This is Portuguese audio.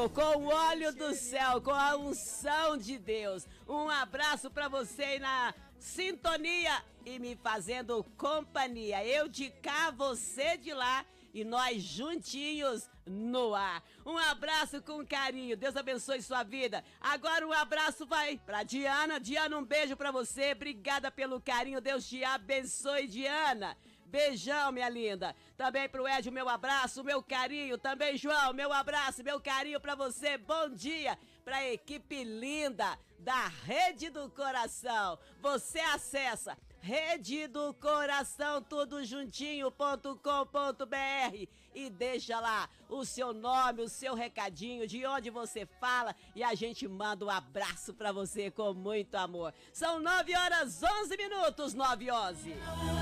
com o óleo do céu, com a unção de Deus. Um abraço pra você aí na sintonia e me fazendo companhia. Eu de cá, você de lá e nós juntinhos no ar. Um abraço com carinho. Deus abençoe sua vida. Agora um abraço vai pra Diana. Diana, um beijo pra você. Obrigada pelo carinho. Deus te abençoe, Diana. Beijão, minha linda. Também pro Ed, meu abraço, meu carinho. Também, João, meu abraço, meu carinho pra você. Bom dia pra equipe linda da Rede do Coração. Você acessa Rede do Coração, tudo juntinho.com.br e deixa lá o seu nome, o seu recadinho, de onde você fala e a gente manda um abraço pra você com muito amor. São 9h11, 9h11.